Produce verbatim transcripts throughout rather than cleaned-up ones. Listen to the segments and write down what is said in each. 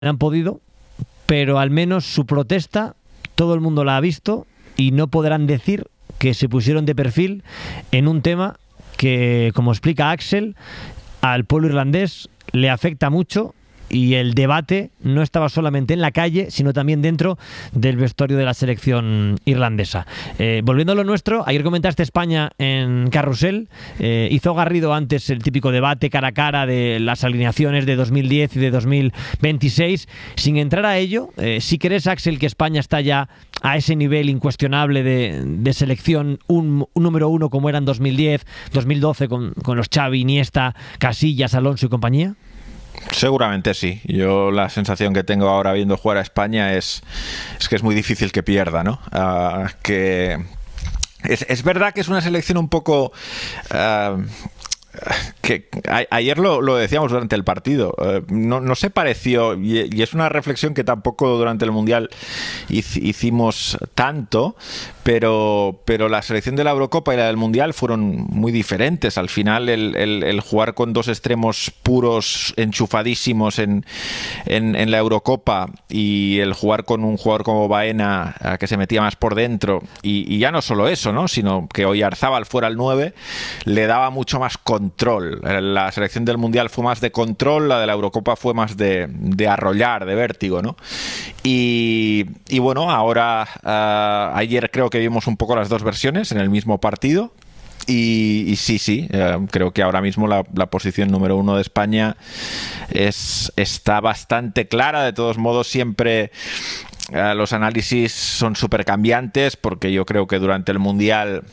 han podido, pero al menos su protesta todo el mundo la ha visto y no podrán decir que se pusieron de perfil en un tema que, como explica Axel, al pueblo irlandés le afecta mucho. Y el debate no estaba solamente en la calle, sino también dentro del vestuario de la selección irlandesa. Eh, volviendo a lo nuestro, ayer comentaste España en Carrusel. Eh, hizo Garrido antes el típico debate cara a cara de las alineaciones de dos mil diez y de dos mil veintiséis. Sin entrar a ello, eh, ¿sí crees, Axel, que España está ya a ese nivel incuestionable de, de selección, un, un número uno como era en dos mil diez, dos mil doce, con, con los Xavi, Iniesta, Casillas, Alonso y compañía? Seguramente sí. Yo la sensación que tengo ahora viendo jugar a España es, es que es muy difícil que pierda, ¿no? Uh, que es, es verdad que es una selección un poco... Uh, que a, ayer lo, lo decíamos durante el partido, eh, no, no se pareció, y, y es una reflexión que tampoco durante el Mundial hic, hicimos tanto, pero, pero la selección de la Eurocopa y la del Mundial fueron muy diferentes. Al final el, el, el jugar con dos extremos puros, enchufadísimos en, en, en la Eurocopa, y el jugar con un jugador como Baena, que se metía más por dentro, y, y ya no solo eso, ¿no? Sino que Oyarzábal fuera el nueve, le daba mucho más control. La selección del Mundial fue más de control, la de la Eurocopa fue más de, de arrollar, de vértigo, ¿no? Y, y bueno, ahora uh, ayer creo que vimos un poco las dos versiones en el mismo partido. Y, y sí, sí, eh, creo que ahora mismo la, la posición número uno de España es, está bastante clara. De todos modos, siempre eh, los análisis son súper cambiantes, porque yo creo que durante el Mundial,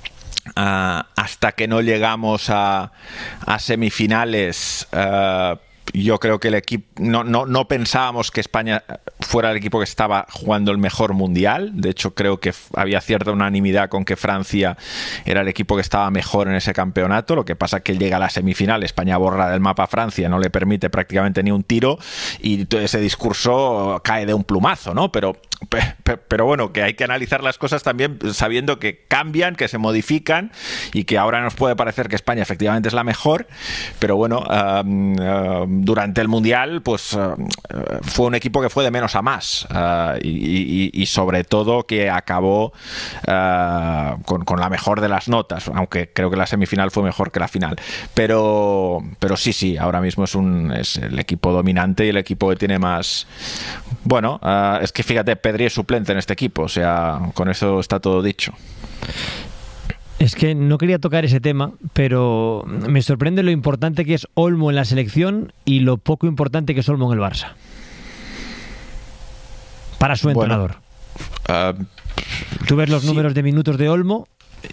Uh, hasta que no llegamos a, a semifinales, uh, yo creo que el equipo no, no, no pensábamos que España fuera el equipo que estaba jugando el mejor mundial. De hecho, creo que había cierta unanimidad con que Francia era el equipo que estaba mejor en ese campeonato. Lo que pasa es que llega a la semifinal, España borra del mapa a Francia, no le permite prácticamente ni un tiro, y todo ese discurso cae de un plumazo, ¿no? Pero pero bueno, que hay que analizar las cosas también sabiendo que cambian, que se modifican, y que ahora nos puede parecer que España efectivamente es la mejor, pero bueno, um, uh, durante el Mundial pues uh, fue un equipo que fue de menos a más, uh, y, y, y sobre todo que acabó uh, con, con la mejor de las notas, aunque creo que la semifinal fue mejor que la final, pero, pero sí, sí, ahora mismo es, un, es el equipo dominante y el equipo que tiene más... Bueno, uh, es que fíjate, Pedri es suplente en este equipo, o sea, con eso está todo dicho. Es que no quería tocar ese tema, pero me sorprende lo importante que es Olmo en la selección y lo poco importante que es Olmo en el Barça. Para su entrenador. Bueno, uh, Tú ves los sí. números de minutos de Olmo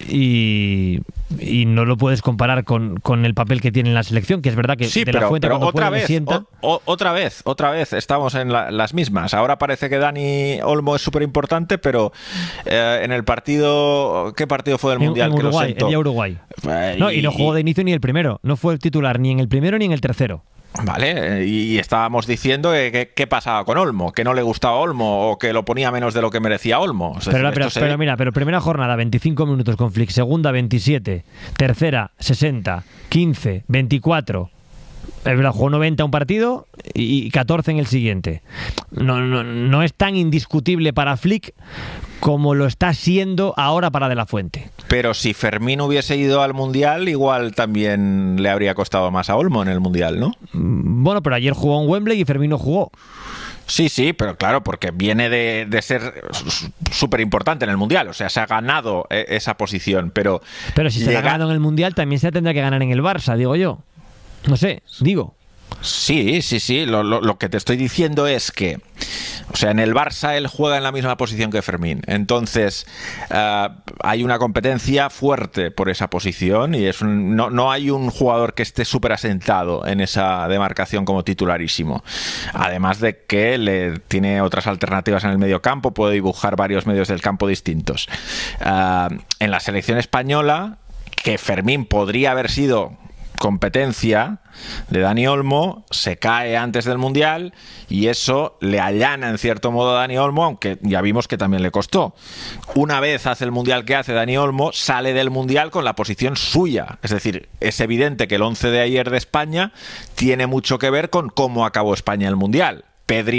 y, y no lo puedes comparar con, con el papel que tiene en la selección, que es verdad que sí, de pero, la Fuente pero cuando otra puede vez, sienta... o, o, otra vez, otra vez estamos en la, las mismas. Ahora parece que Dani Olmo es súper importante, pero eh, en el partido, ¿qué partido fue del en, Mundial en que Uruguay, lo sentó? el día Uruguay. Eh, No, y no jugó de inicio ni el primero, no fue el titular ni en el primero ni en el tercero. Vale, y estábamos diciendo que, que, qué pasaba con Olmo, que no le gustaba Olmo o que lo ponía menos de lo que merecía Olmo. O sea, pero, pero, se... pero mira, pero primera jornada veinticinco minutos con Flick, segunda veintisiete, tercera sesenta, quince, veinticuatro. Jugó noventa un partido y catorce en el siguiente. No, no, no es tan indiscutible para Flick como lo está siendo ahora para De la Fuente. Pero si Fermín hubiese ido al Mundial, igual también le habría costado más a Olmo en el Mundial, ¿no? Bueno, pero ayer jugó en Wembley y Fermín no jugó. Sí, sí, pero claro, porque viene de, de ser súper importante en el Mundial, o sea, se ha ganado esa posición, pero... Pero si se llega... ha ganado en el Mundial, también se tendrá que ganar en el Barça, digo yo. No sé, digo. Sí, sí, sí. Lo, lo, lo que te estoy diciendo es que, o sea, en el Barça él juega en la misma posición que Fermín. Entonces, uh, hay una competencia fuerte por esa posición y es un, no, no hay un jugador que esté súper asentado en esa demarcación como titularísimo. Además de que le tiene otras alternativas en el medio campo, puede dibujar varios medios del campo distintos. Uh, en la selección española, que Fermín podría haber sido competencia de Dani Olmo, se cae antes del Mundial y eso le allana en cierto modo a Dani Olmo, aunque ya vimos que también le costó. Una vez hace el Mundial que hace Dani Olmo, sale del Mundial con la posición suya. Es decir, es evidente que el once de ayer de España tiene mucho que ver con cómo acabó España el Mundial. Pedri